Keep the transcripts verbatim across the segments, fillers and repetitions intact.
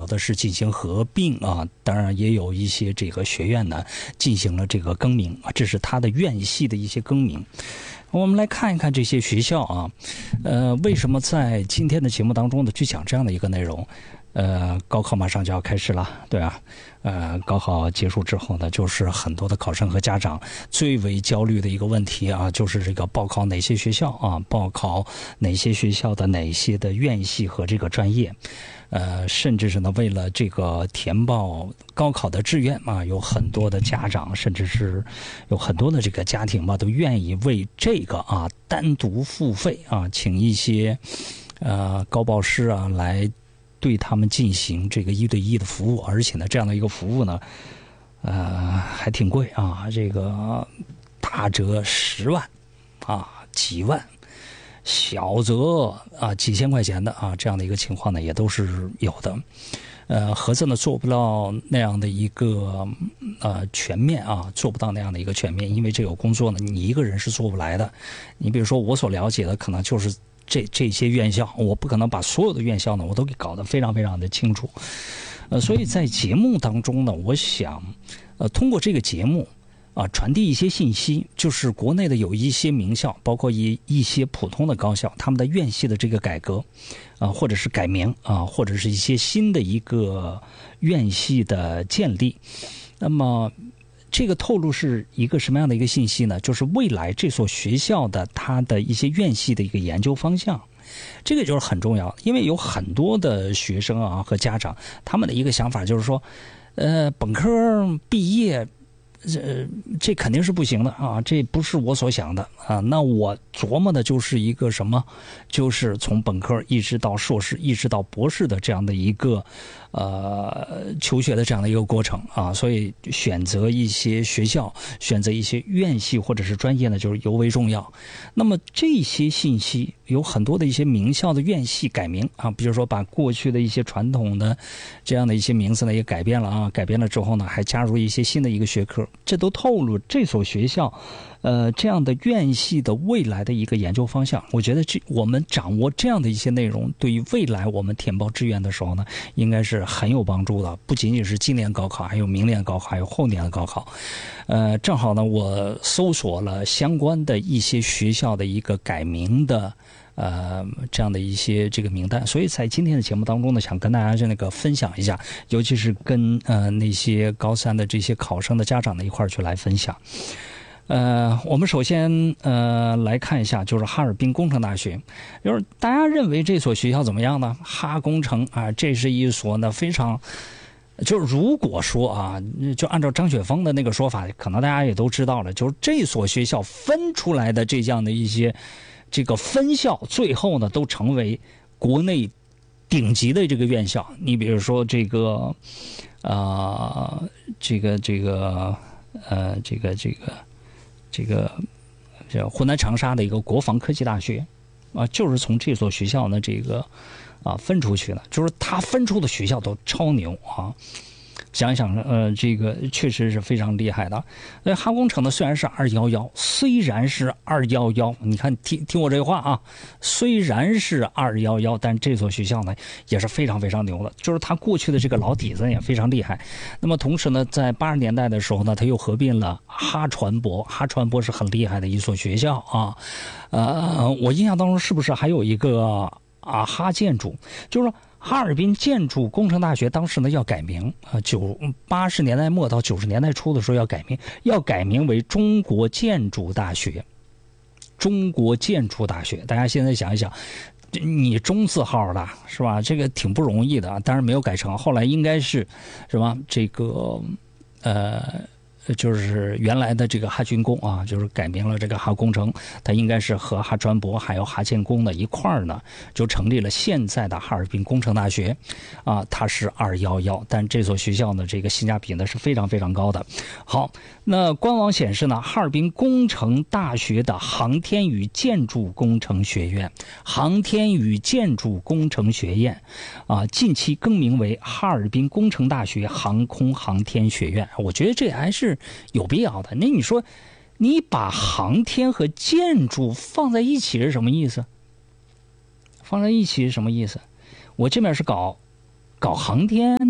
的是进行合并啊，当然也有一些这个学院呢进行了这个更名啊，这是它的院系的一些更名。我们来看一看这些学校啊，呃，为什么在今天的节目当中呢去讲这样的一个内容？呃，高考马上就要开始了，对啊，呃，高考结束之后呢，就是很多的考生和家长最为焦虑的一个问题啊，就是这个报考哪些学校啊，报考哪些学校的哪些的院系和这个专业。呃，甚至是呢，为了这个填报高考的志愿啊，有很多的家长，甚至是有很多的这个家庭吧，都愿意为这个啊单独付费啊，请一些呃高报师啊来对他们进行这个一对一的服务，而且呢，这样的一个服务呢，呃，还挺贵啊，这个大则十万啊，几万。小则啊几千块钱的啊这样的一个情况呢也都是有的，呃，盒子呢做不到那样的一个呃全面啊，做不到那样的一个全面，因为这个工作呢你一个人是做不来的。你比如说我所了解的可能就是这这些院校，我不可能把所有的院校呢我都给搞得非常非常的清楚，呃，所以在节目当中呢，我想呃通过这个节目。啊，传递一些信息，就是国内的有一些名校，包括一一些普通的高校，他们的院系的这个改革，啊，或者是改名啊，或者是一些新的一个院系的建立。那么，这个透露是一个什么样的一个信息呢？就是未来这所学校的它的一些院系的一个研究方向。这个就是很重要，因为有很多的学生啊和家长，他们的一个想法就是说，呃，本科毕业。这这肯定是不行的啊！这不是我所想的啊！那我琢磨的就是一个什么，就是从本科一直到硕士，一直到博士的这样的一个呃求学的这样的一个过程啊！所以选择一些学校，选择一些院系或者是专业呢，就是尤为重要。那么这些信息有很多的一些名校的院系改名啊，比如说把过去的一些传统的这样的一些名字呢也改变了啊，改变了之后呢，还加入一些新的一个学科。这都透露这所学校，呃，这样的院系的未来的一个研究方向。我觉得这我们掌握这样的一些内容，对于未来我们填报志愿的时候呢，应该是很有帮助的。不仅仅是今年高考，还有明年高考，还有后年的高考。呃，正好呢，我搜索了相关的一些学校的一个改名的。呃，这样的一些这个名单，所以在今天的节目当中呢，想跟大家那个分享一下，尤其是跟呃那些高三的这些考生的家长的一块儿去来分享。呃，我们首先呃来看一下，就是哈尔滨工程大学，就是大家认为这所学校怎么样呢？哈工程啊，这是一所呢非常。就如果说啊，就按照张雪峰的那个说法，可能大家也都知道了，就是这所学校分出来的这样的一些。这个分校最后呢，都成为国内顶级的这个院校。你比如说这个，啊、呃，这个这个呃，这个这个这个叫湖南长沙的一个国防科技大学啊，就是从这所学校呢，这个啊分出去的，就是他分出的学校都超牛啊。想一想，呃，这个确实是非常厉害的。那哈工程呢，虽然是二幺幺，虽然是二幺幺，你看听听我这话啊，虽然是二幺幺，但这所学校呢也是非常非常牛的，就是它过去的这个老底子也非常厉害。那么同时呢，在八十年代的时候呢，它又合并了哈传博，哈传博是很厉害的一所学校啊。呃，我印象当中是不是还有一个啊哈建筑，就是说。哈尔滨建筑工程大学当时呢要改名啊，九八十年代末到九十年代初的时候要改名，要改名为中国建筑大学。中国建筑大学，大家现在想一想，你中字号的是吧？这个挺不容易的，当然没有改成，后来应该是，是吧？这个呃。就是原来的这个哈军工啊，就是改名了这个哈工程，它应该是和哈传博还有哈建工的一块儿呢，就成立了现在的哈尔滨工程大学，啊，它是二幺幺，但这所学校呢，这个性价比呢是非常非常高的。好，那官网显示呢，哈尔滨工程大学的航天与建筑工程学院，航天与建筑工程学院，啊，近期更名为哈尔滨工程大学航空航天学院。我觉得这还是。有必要的。那你说，你把航天和建筑放在一起是什么意思？放在一起是什么意思？我这边是搞搞航天，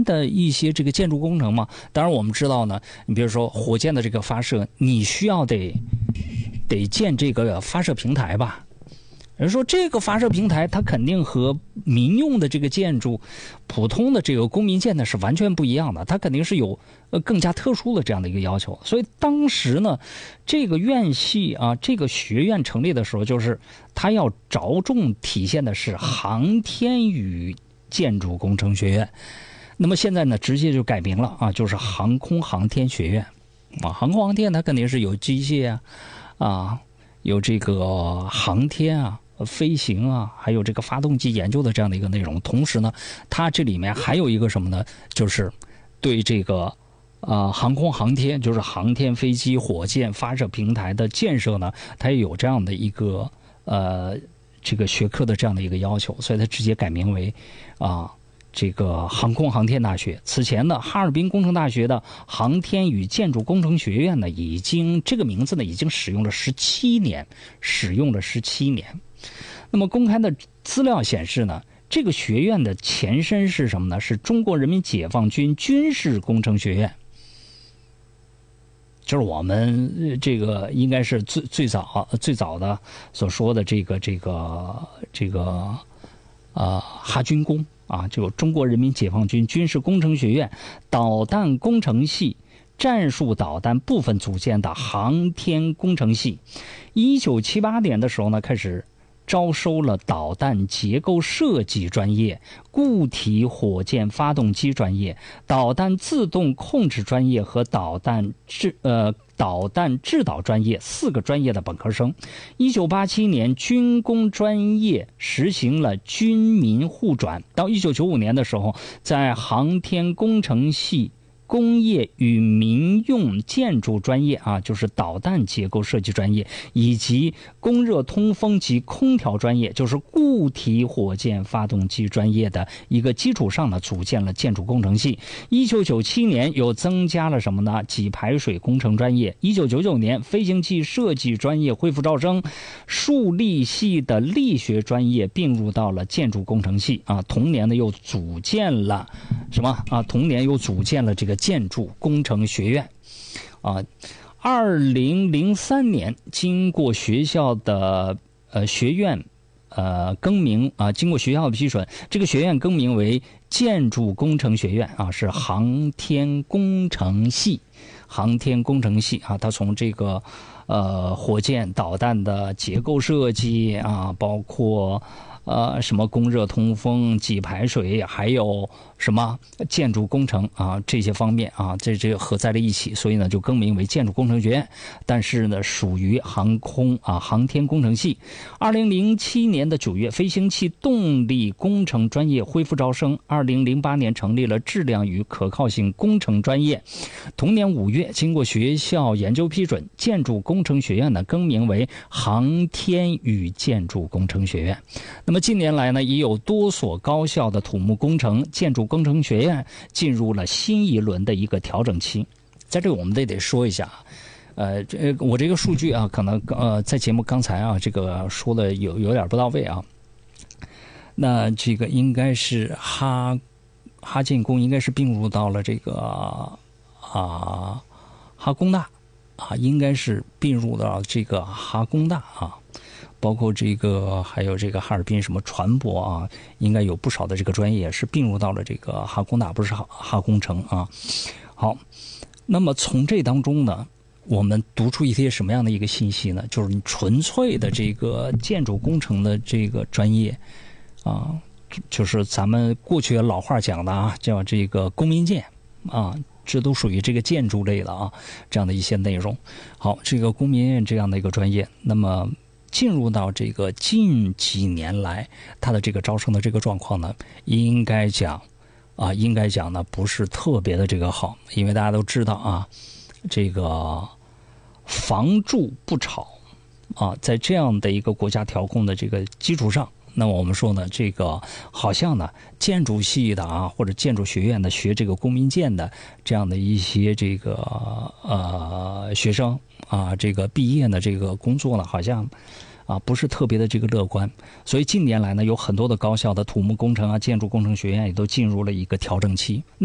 的一些这个建筑工程嘛，当然我们知道呢，你比如说火箭的这个发射，你需要得得建这个发射平台吧。人说这个发射平台它肯定和民用的这个建筑普通的这个公民建的是完全不一样的，它肯定是有呃更加特殊的这样的一个要求。所以当时呢，这个院系啊，这个学院成立的时候，就是它要着重体现的是航天与建筑工程学院。那么现在呢，直接就改名了啊，就是航空航天学院啊。航空航天它肯定是有机械啊，啊，有这个航天啊。飞行啊，还有这个发动机研究的这样的一个内容。同时呢，它这里面还有一个什么呢？就是对这个呃航空航天，就是航天飞机、火箭发射平台的建设呢，它也有这样的一个呃这个学科的这样的一个要求，所以它直接改名为啊。这个航空航天大学。此前呢，哈尔滨工程大学的航天与建筑工程学院呢，已经这个名字呢已经使用了十七年，使用了十七年。那么公开的资料显示呢，这个学院的前身是什么呢？是中国人民解放军军事工程学院。就是我们这个应该是最最早最早的所说的这个这个这个呃哈军工啊，就中国人民解放军军事工程学院导弹工程系战术导弹部分组件的航天工程系。一九七八年的时候呢，开始招收了导弹结构设计专业、固体火箭发动机专业、导弹自动控制专业和导弹制呃导弹制导专业四个专业的本科生。一九八七年，军工专业实行了军民互转。到一九九五年的时候，在航天工程系工业与民用建筑专业啊，就是导弹结构设计专业，以及供热通风及空调专业，就是固体火箭发动机专业的一个基础上呢，组建了建筑工程系。一九九七年又增加了什么呢？给排水工程专业。一九九九年，飞行器设计专业恢复招生，数力系的力学专业并入到了建筑工程系啊。同年呢，又组建了什么啊？同年又组建了这个建筑工程学院啊。二零零三年，经过学校的呃学院呃更名啊，经过学校的批准，这个学院更名为建筑工程学院啊，是航天工程系。航天工程系啊，它从这个呃火箭导弹的结构设计啊，包括呃什么供热通风、给排水，还有什么建筑工程啊这些方面啊，这这合在了一起，所以呢就更名为建筑工程学院。但是呢，属于航空啊航天工程系。二零零七年的九月，飞行器动力工程专业恢复招生。二零零八年成立了质量与可靠性工程专业。同年五月，经过学校研究批准，建筑工程学院呢更名为航天与建筑工程学院。那么近年来呢，也有多所高校的土木工程、建筑工程学院进入了新一轮的一个调整期。在这个我们得得说一下，呃，这我这个数据啊，可能呃在节目刚才啊这个说的有有点不到位啊。那这个应该是哈哈建工应该是并入到了这个啊哈工大啊，应该是并入到这个哈工大啊。包括这个还有这个哈尔滨什么船舶啊，应该有不少的这个专业是并入到了这个哈工大，不是哈哈工程啊。好，那么从这当中呢，我们读出一些什么样的一个信息呢？就是你纯粹的这个建筑工程的这个专业啊，就是咱们过去老话讲的啊，叫这个公民建啊，这都属于这个建筑类的啊，这样的一些内容。好，这个公民建这样的一个专业，那么进入到这个近几年来，它的这个招生的这个状况呢，应该讲啊，应该讲呢不是特别的这个好，因为大家都知道啊，这个房住不炒啊，在这样的一个国家调控的这个基础上，那么我们说呢，这个好像呢，建筑系的啊，或者建筑学院的学这个公民建的这样的一些这个呃学生啊，这个毕业呢，这个工作呢，好像啊不是特别的这个乐观。所以近年来呢，有很多的高校的土木工程啊、建筑工程学院也都进入了一个调整期。